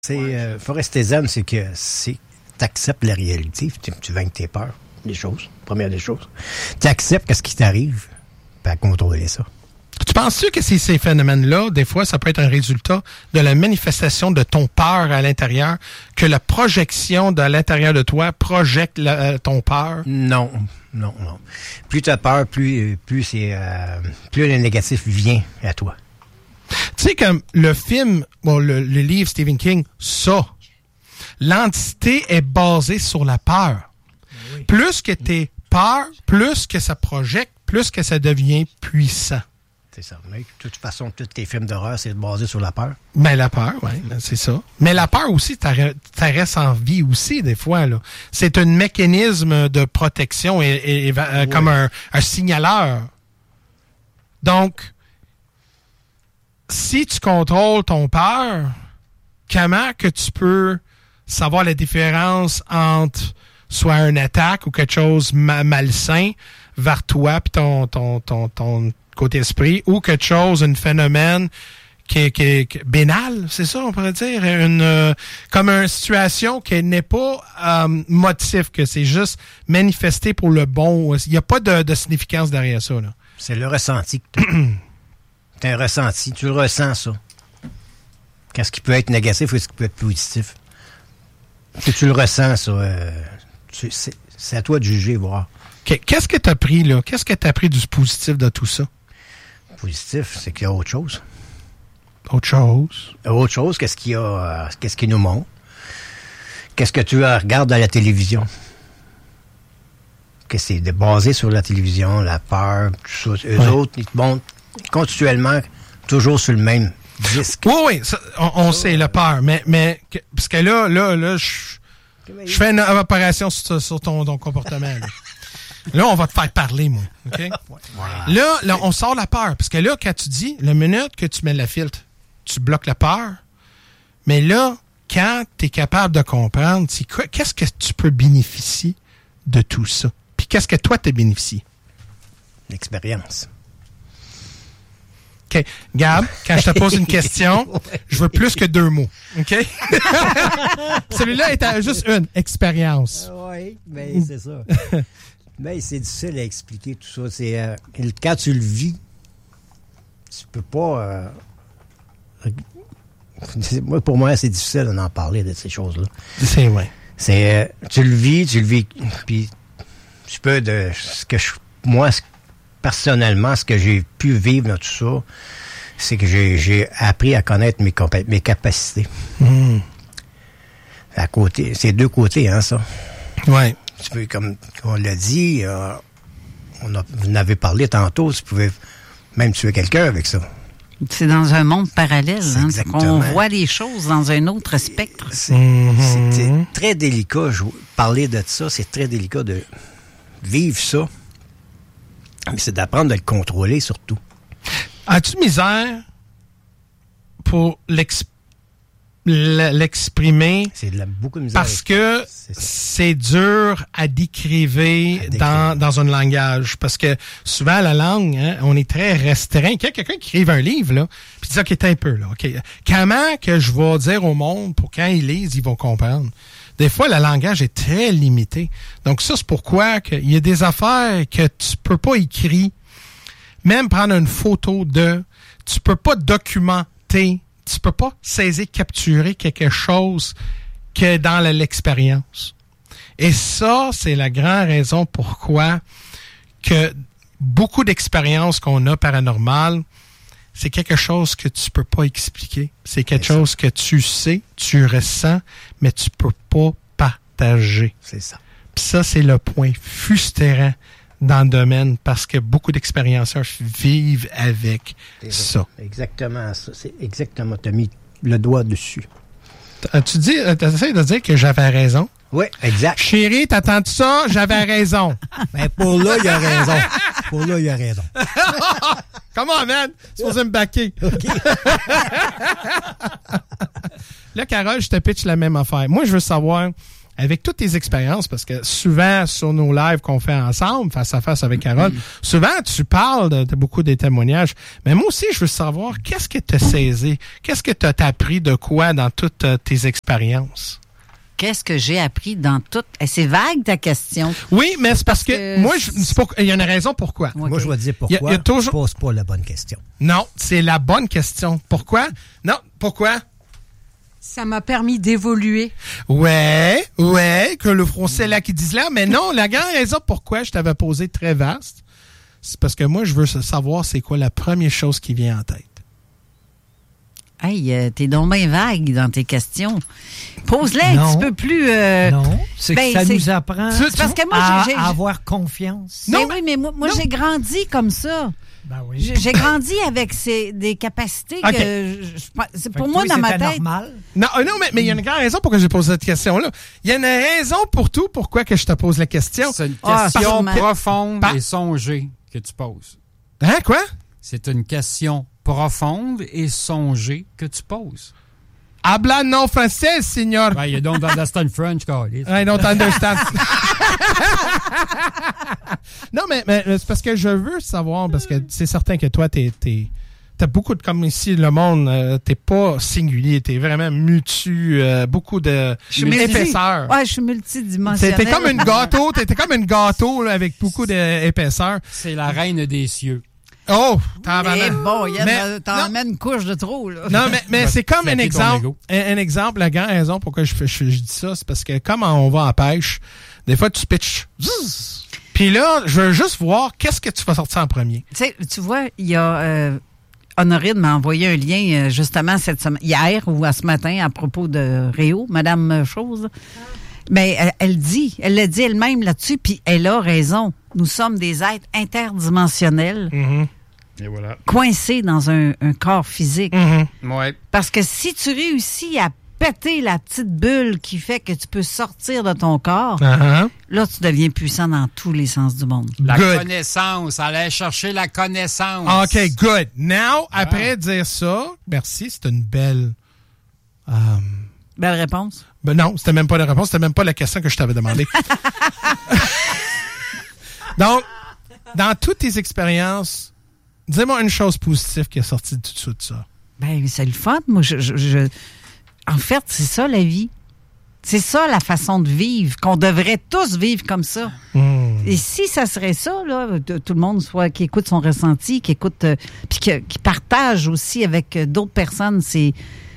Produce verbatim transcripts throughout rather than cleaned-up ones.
C'est, euh, faut rester zen, c'est que c'est, t'acceptes la réalité, tu, tu vaincres tes peurs, des choses, première des choses. Tu acceptes ce qui t'arrive, puis à contrôler ça. Tu penses-tu que ces, ces phénomènes-là, des fois, ça peut être un résultat de la manifestation de ton peur à l'intérieur, que la projection de l'intérieur de toi projette la, ton peur? Non, non, non. Plus tu as peur, plus, plus, c'est, euh, plus le négatif vient à toi. Tu sais, comme le film, bon, le, le livre Stephen King, ça, l'entité est basée sur la peur. Oui. Plus que t'es peur, plus que ça projette, plus que ça devient puissant. C'est ça. Mais de toute façon, tous tes films d'horreur, c'est basé sur la peur. Ben, la peur, oui, c'est ça. Mais la peur aussi, ça reste en vie aussi, des fois, là. C'est un mécanisme de protection et, et, et oui. comme un, un signaleur. Donc, si tu contrôles ton peur, comment que tu peux savoir la différence entre soit une attaque ou quelque chose ma- malsain vers toi puis ton, ton, ton, ton côté esprit, ou quelque chose, un phénomène qui est, qui est, qui est bénal, c'est ça, on pourrait dire, une euh, comme une situation qui n'est pas euh, motif, que c'est juste manifesté pour le bon. Il n'y a pas de, de significance derrière ça, là. C'est le ressenti que tu as. T'as un ressenti, tu le ressens, ça. Qu'est-ce qui peut être négatif ou ce qui peut être positif? Si tu le ressens, ça, euh, tu, c'est, c'est à toi de juger, voir. Qu'est-ce que tu as pris, là? Qu'est-ce que tu as pris du positif de tout ça? Positif, c'est qu'il y a autre chose. Autre chose? Autre chose, qu'est-ce qu'il y a, euh, qu'est-ce qui nous montre? Qu'est-ce que tu regardes à la télévision? Que c'est de basé sur la télévision, la peur, tout ça. Eux ouais. autres, ils te montrent continuellement, toujours sur le même disque. Oui, oui, ça, on, on sait, la peur, mais, mais que, parce que là, là, là, je je fais une opération sur, sur ton, ton comportement. Là. Là, on va te faire parler, moi. OK? Ouais. Voilà. Là, là, on sort la peur. Parce que là, quand tu dis, la minute que tu mets la filtre, tu bloques la peur. Mais là, quand tu es capable de comprendre, c'est quoi, qu'est-ce que tu peux bénéficier de tout ça? Puis qu'est-ce que toi, tu bénéficies? L'expérience. OK. Gab, quand je te pose une question, je veux plus que deux mots. OK? Celui-là est à juste une. Expérience. Oui, mais c'est ça. Mais c'est difficile à expliquer tout ça. C'est, euh, quand tu le vis, tu peux pas... Euh, moi, pour moi, c'est difficile d'en parler de ces choses-là. C'est vrai. C'est, euh, tu le vis, tu le vis, puis tu peux de ce que je... Moi, ce personnellement, ce que j'ai pu vivre dans tout ça, c'est que j'ai, j'ai appris à connaître mes, compa- mes capacités. Mmh. À côté, c'est deux côtés, hein, ça. Ouais. Tu peux, comme on l'a dit, euh, on a, vous en avez parlé tantôt, tu pouvais même tuer quelqu'un avec ça. C'est dans un monde parallèle, hein, exactement. on voit les choses dans un autre spectre. C'est, mmh. c'est très délicat, je, parler de ça, c'est très délicat de vivre ça. Mais c'est d'apprendre à le contrôler, surtout. As-tu misère pour l'ex- l'exprimer? C'est de la, beaucoup de misère. Parce que c'est, c'est dur à décriver, à décrire. dans, dans un langage. Parce que souvent, la langue, hein, on est très restreint. Quand quelqu'un qui écrive un livre, là, puis dit, OK, t'es un peu, là, OK. Comment que je vais dire au monde, pour quand ils lisent, ils vont comprendre? Des fois, le langage est très limité. Donc, ça, c'est pourquoi il y a des affaires que tu peux pas écrire. Même prendre une photo de, tu peux pas documenter, tu peux pas saisir, capturer quelque chose que dans l'expérience. Et ça, c'est la grande raison pourquoi que beaucoup d'expériences qu'on a paranormales, c'est quelque chose que tu peux pas expliquer. C'est quelque c'est chose ça. que tu sais, tu ressens, mais tu peux pas partager. C'est ça. Puis ça, c'est le point frustrant dans le domaine, parce que beaucoup d'expérienceurs vivent avec c'est ça. Exactement ça. C'est exactement, tu as mis le doigt dessus. Tu dis, t'essaies de dire que j'avais raison? Oui, exact. Chérie, t'attends ça? J'avais raison. Ben, pour là, il a raison. Pour là, il a raison. Comment, man? C'est supposé me baquer. OK. Là, Carole, je te pitch la même affaire. Moi, je veux savoir, avec toutes tes expériences, parce que souvent, sur nos lives qu'on fait ensemble, face à face avec Carole, mm-hmm. souvent, tu parles de, de beaucoup des témoignages. Mais moi aussi, je veux savoir, qu'est-ce que tu as saisi? Qu'est-ce que tu as appris de quoi dans toutes euh, tes expériences? Qu'est-ce que j'ai appris dans tout... Eh, c'est vague, ta question. Oui, mais c'est parce, parce que, que moi, je, c'est pour, il y a une raison pourquoi. Okay. Moi, je vais te dire pourquoi. Il y a, il y a toujours... Je pose pas la bonne question. Non, c'est la bonne question. Pourquoi? Non, pourquoi? Ça m'a permis d'évoluer. Ouais, ouais, que le français là qui disent là, mais non, la grande raison pourquoi je t'avais posé très vaste, c'est parce que moi, je veux savoir c'est quoi la première chose qui vient en tête. Hey, euh, t'es donc bien vague dans tes questions. Pose-les non. un petit peu plus... Euh... Non, c'est ben, que ça c'est... nous apprend c'est parce que moi, à, j'ai, j'ai... à avoir confiance. Mais non, oui, mais moi, moi j'ai grandi comme ça. Ben oui. J'ai, j'ai grandi avec ces, des capacités okay. que... Je, je, c'est pour fait moi, toi, dans ma tête... normal. Non, non, mais mais il y a une grande raison pourquoi j'ai posé cette question-là. Il y a une raison pour tout pourquoi que je te pose la question. C'est une Ah, question parce... profonde Par... et songée que tu poses. Hein, quoi? C'est une question profonde et songée que tu poses. Habla non français, signor. Ben, you don't understand French, Carlis. I don't understand. Non, mais, mais c'est parce que je veux savoir, parce que c'est certain que toi, t'es, t'es, t'as beaucoup de, comme ici, le monde, euh, t'es pas singulier, t'es vraiment mutu, euh, beaucoup de épaisseur. Ouais, je suis multidimensionnel. T'es comme une gâteau, t'es comme une gâteau, là, avec beaucoup d'épaisseur. C'est la reine des cieux. Oh, t'en Mais bon, y a mais, de, t'en mets une couche de trop, là. Non, mais, mais c'est comme un Flatter ton exemple. ego. Un, un exemple, la grande raison pourquoi je, je, je dis ça, c'est parce que comme on va en pêche, des fois, tu pitches. Puis là, je veux juste voir qu'est-ce que tu vas sortir en premier. Tu sais, tu vois, il y a... Euh, Honorine m'a envoyé un lien, euh, justement, cette semaine, hier ou à ce matin, à propos de Réo, Madame Chose. Mais elle, elle dit, elle l'a dit elle-même là-dessus, puis elle a raison. Nous sommes des êtres interdimensionnels, Mm-hmm. Et voilà. coincés dans un, un corps physique. Mm-hmm. Ouais. Parce que si tu réussis à péter la petite bulle qui fait que tu peux sortir de ton corps, Uh-huh. là, tu deviens puissant dans tous les sens du monde. La Good. connaissance. Aller chercher la connaissance. OK, good. Now, après dire ça, merci, c'est une belle... Um, Belle réponse. ben non, c'était même pas la réponse, c'était même pas la question que je t'avais demandé. Donc, dans toutes tes expériences, dis-moi une chose positive qui est sortie de tout ça. Ben, c'est le fun. Moi, je, je, je... En fait, c'est ça, la vie. C'est ça, la façon de vivre, qu'on devrait tous vivre comme ça. Mm. Et si ça serait ça, là, de, tout le monde soit qui écoute son ressenti, qui écoute, euh, puis que, qui partage aussi avec euh, d'autres personnes ces,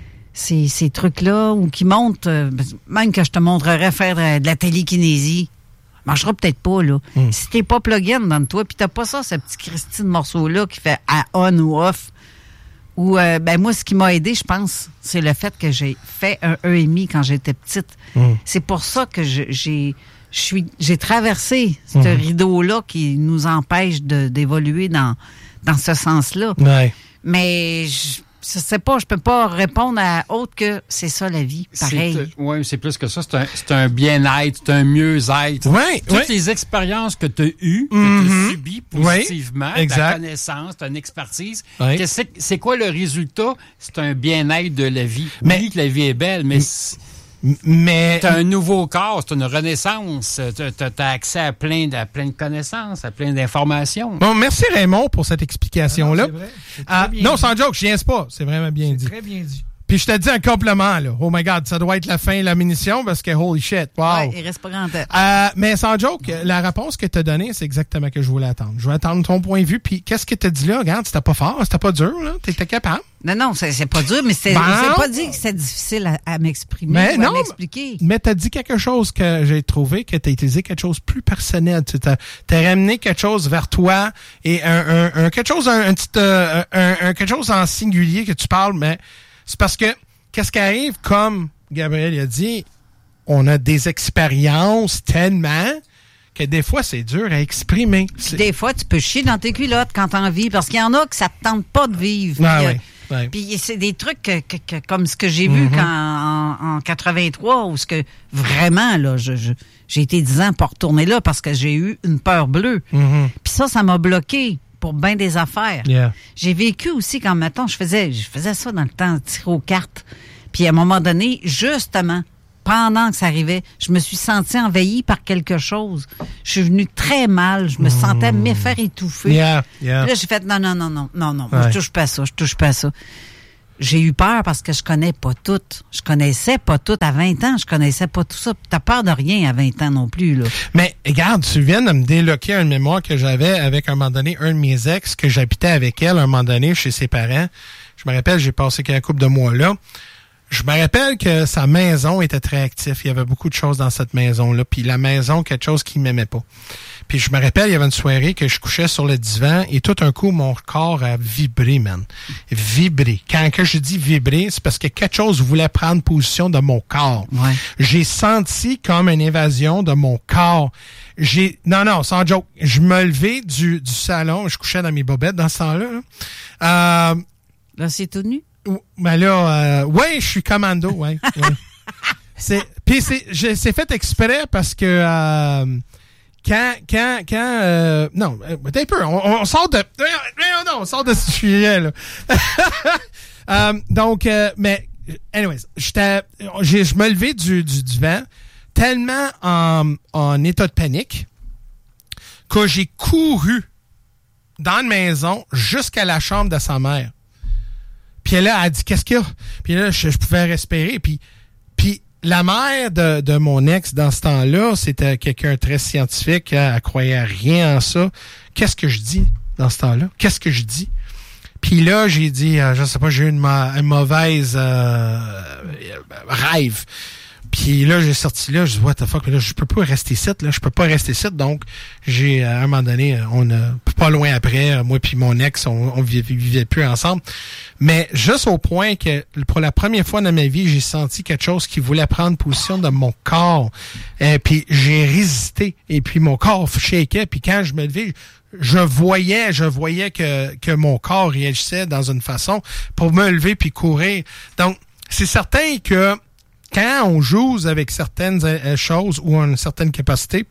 ces, ces trucs-là, ou qui montrent, euh, même que je te montrerais faire de, de la télékinésie, ça marchera peut-être pas, là. Mm. Si t'es pas plug-in dans toi, puis t'as pas ça, ce petit Christine morceau-là qui fait à on ou off, ou, euh, ben moi, ce qui m'a aidé, je pense, c'est le fait que j'ai fait un E M I quand j'étais petite. Mm. C'est pour ça que je, j'ai, je suis, j'ai traversé ce Mm. rideau-là qui nous empêche de, d'évoluer dans, dans ce sens-là. Ouais. Mais je, je sais pas, je peux pas répondre à autre que c'est ça la vie, pareil. Oui, c'est plus que ça. C'est un, c'est un bien-être, c'est un mieux-être. Ouais, Toutes ouais. les expériences que tu as eues, que Mm-hmm. tu as subies positivement, Oui, ta exact. connaissance, ta expertise, Oui. que c'est, c'est quoi le résultat? C'est un bien-être de la vie. Mais- Oui, que la vie est belle, mais c'est- Mais... t'as un nouveau corps, c'est une renaissance. T'as, t'as- t'as accès à plein, de, à plein de connaissances, à plein d'informations. Bon, merci Raymond pour cette explication-là. Ah non, c'est vrai. C'est très Ah, bien non, dit. sans joke, je niaise pas. C'est vraiment bien C'est dit. très bien dit. Puis je te dis un compliment, là. Oh my God, ça doit être la fin de la munition parce que holy shit, wow. Ouais, il reste pas grand temps. Euh, mais sans joke, la réponse que tu as donnée, c'est exactement ce que je voulais attendre. Je voulais attendre ton point de vue. Puis qu'est-ce que tu as dit là? Regarde, c'était pas fort, c'était pas dur, là. T'étais capable. Non, non, c'est, c'est pas dur, mais c'est, Bon. c'est pas dit que c'est difficile à, à m'exprimer Mais ou non, à m'expliquer. Mais tu as dit quelque chose que j'ai trouvé, que tu as utilisé quelque chose de plus personnel. Tu t'as, t'as ramené quelque chose vers toi et un, un, un quelque chose, un, un petit, euh, un, un quelque chose en singulier que tu parles, mais c'est parce que qu'est-ce qui arrive, comme Gabriel a dit, on a des expériences tellement que des fois, c'est dur à exprimer. C'est... Des fois, tu peux chier dans tes culottes quand t'en vis, parce qu'il y en a que ça te tente pas de vivre. Ah Puis, oui, euh, oui. Puis c'est des trucs que, que- que- comme ce que j'ai vu Mhm. quand, en, en quatre-vingt-trois, où ce que vraiment, là, je, je- j'ai été dix ans pour retourner là parce que j'ai eu une peur bleue. Mhm. Puis ça, ça m'a bloqué pour bien des affaires. Yeah. J'ai vécu aussi quand, mettons, je faisais, je faisais ça dans le temps, tirer aux cartes. Puis à un moment donné, justement, pendant que ça arrivait, je me suis sentie envahie par quelque chose. Je suis venue très mal. Je me mmh. sentais me faire étouffer. Yeah, yeah. Là, j'ai fait non, non, non, non, non, non. Ouais. Moi, je touche pas à ça. Je touche pas à ça. J'ai eu peur parce que je connais pas tout. Je connaissais pas tout. À vingt ans, je connaissais pas tout ça. T'as peur de rien à vingt ans non plus, là. Mais, regarde, tu viens de me déloquer une mémoire que j'avais avec, à un moment donné, un de mes ex, que j'habitais avec elle, à un moment donné, chez ses parents. Je me rappelle, j'ai passé quelques couples de mois là. Je me rappelle que sa maison était très active. Il y avait beaucoup de choses dans cette maison-là. Puis la maison, quelque chose qu'il m'aimait pas. Puis je me rappelle, il y avait une soirée que je couchais sur le divan et tout un coup, mon corps a vibré, man. Vibré. Quand que je dis vibrer, c'est parce que quelque chose voulait prendre position de mon corps. Ouais. J'ai senti comme une évasion de mon corps. J'ai, non, non, sans joke. Je me levais du, du salon. Je couchais dans mes bobettes dans ce temps-là. Là, euh, là c'est tout nu? Ben là, euh, ouais, je suis commando, ouais. ouais. C'est, puis c'est, je, c'est fait exprès parce que, euh, Quand, quand, quand, euh, non, un peu, on, on sort de, non, non, on sort de ce sujet, là. euh, donc, euh, mais, anyways, j'étais, j'ai, je me levais du, du divan tellement en, en état de panique que j'ai couru dans la maison jusqu'à la chambre de sa mère. Puis elle a dit, qu'est-ce qu'il y a? Puis là, je, je pouvais respirer, puis, puis, la mère de, de mon ex, dans ce temps-là, c'était quelqu'un de très scientifique. Elle, elle croyait rien en ça. Qu'est-ce que je dis dans ce temps-là? Qu'est-ce que je dis? Puis là, j'ai dit, euh, je sais pas, j'ai eu une, ma- une mauvaise euh, rêve. Puis là, j'ai sorti là, je dis, what the fuck, mais là, je peux pas rester ici, là, je peux pas rester ici. Donc, j'ai, à un moment donné, on a, pas loin après, moi puis mon ex, on, on vivait, vivait plus ensemble. Mais juste au point que, pour la première fois dans ma vie, j'ai senti quelque chose qui voulait prendre position de mon corps. Et puis, j'ai résisté. Et puis, mon corps shakeait. Puis quand je me levais, je voyais, je voyais que, que mon corps réagissait dans une façon pour me lever puis courir. Donc, c'est certain que, quand on joue avec certaines euh, choses ou une certaine capacité,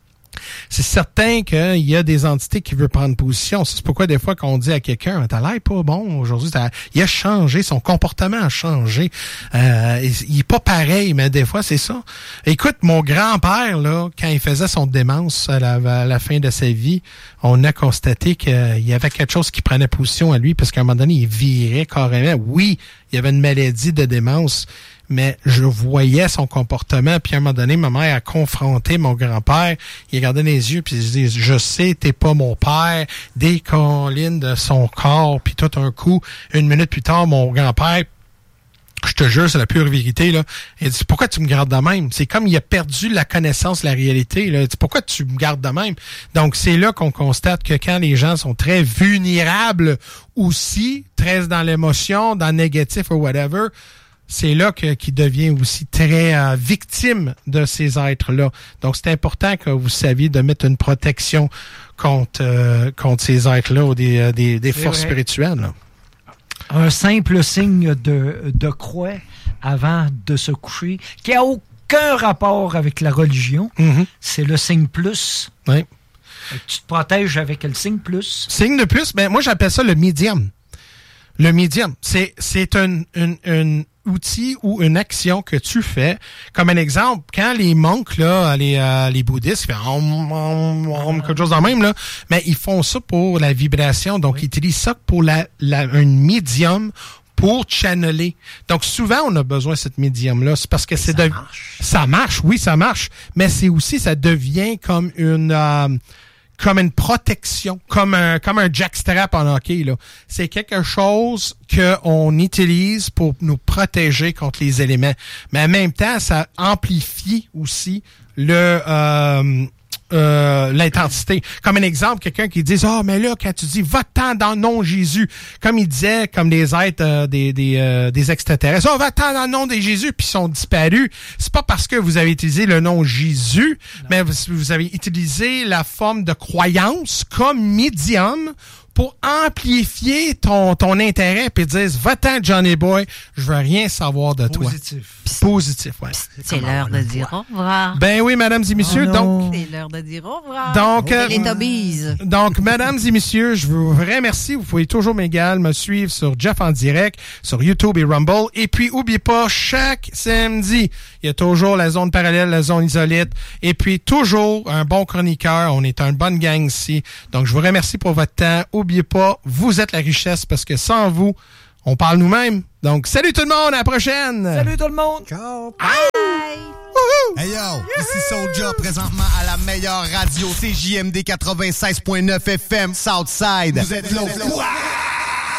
c'est certain qu'il y a des entités qui veulent prendre position. C'est pourquoi des fois qu'on dit à quelqu'un, t'as l'air pas bon aujourd'hui, t'as... il a changé, son comportement a changé. Euh, il est pas pareil, mais des fois c'est ça. Écoute, mon grand-père, là, quand il faisait son démence à la, à la fin de sa vie, on a constaté qu'il y avait quelque chose qui prenait position à lui parce qu'à un moment donné, il virait carrément. Oui, il y avait une maladie de démence, mais je voyais son comportement, puis à un moment donné, ma mère a confronté mon grand-père, il regardait les yeux, puis il dit, je sais, t'es pas mon père, des collines de son corps, puis tout un coup, une minute plus tard, mon grand-père, je te jure, c'est la pure vérité, là, il dit, pourquoi tu me gardes de même? C'est comme il a perdu la connaissance, la réalité, là. Il dit, pourquoi tu me gardes de même? Donc, c'est là qu'on constate que quand les gens sont très vulnérables aussi, très dans l'émotion, dans le négatif ou whatever, c'est là que, qu'il devient aussi très euh, victime de ces êtres-là. Donc, c'est important que vous saviez de mettre une protection contre, euh, contre ces êtres-là ou des, euh, des, des forces vrai. spirituelles. Là. Un simple signe de, de croix avant de se coucher, qui n'a aucun rapport avec la religion, Mm-hmm. c'est le signe plus. Oui. Tu te protèges avec le signe plus. Signe de plus, ben moi j'appelle ça le médium. Le médium, c'est c'est un, un, un outil ou une action que tu fais. Comme un exemple, quand les monks, là, les, euh, les bouddhistes, ils font om, om, om, quelque chose dans le même, là, mais ils font ça pour la vibration. Donc, oui. Ils utilisent ça pour la, la, un médium pour channeler. Donc, souvent, on a besoin de cette médium-là. C'est parce que c'est ça de... marche. Ça marche, oui, ça marche. Mais c'est aussi, ça devient comme une... Euh, comme une protection, comme un comme un jackstrap en hockey, là. C'est quelque chose qu'on utilise pour nous protéger contre les éléments. Mais en même temps, ça amplifie aussi le euh, euh, l'intensité. Comme un exemple, quelqu'un qui dit « Ah, oh, mais là, quand tu dis « Va-t'en dans le nom de Jésus », comme il disait, comme des êtres, euh, des des, euh, des extraterrestres, « Oh, va-t'en dans le nom de Jésus », puis ils sont disparus. C'est pas parce que vous avez utilisé le nom Jésus, non. mais vous, vous avez utilisé la forme de croyance comme médium pour amplifier ton, ton intérêt puis te disent, va-t'en, Johnny Boy, je veux rien savoir de toi. Positif. Positif, ouais. C'est l'heure de dire au revoir. Ben oui, mesdames et messieurs, Oh donc... C'est l'heure de dire au revoir. Donc, euh, les Tobies. Donc, mesdames et messieurs, je vous remercie. Vous pouvez toujours m'égaler, me suivre sur Jeff en direct, sur YouTube et Rumble. Et puis, oubliez pas, chaque samedi, il y a toujours la zone parallèle, la zone isolite. Et puis, toujours un bon chroniqueur. On est une bonne gang ici. Donc, je vous remercie pour votre temps. Oubliez pas, vous êtes la richesse parce que sans vous, on parle nous-mêmes. Donc, salut tout le monde, à la prochaine! Salut tout le monde! Ciao! Bye! Hey yo, ici Soulja, présentement à la meilleure radio, C J M D quatre-vingt-seize point neuf F M, Southside. Vous êtes là, quoi?